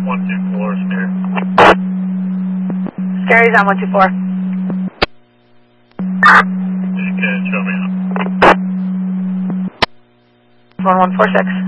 124, Scary. Scary's on 124. You can show me up. 1146.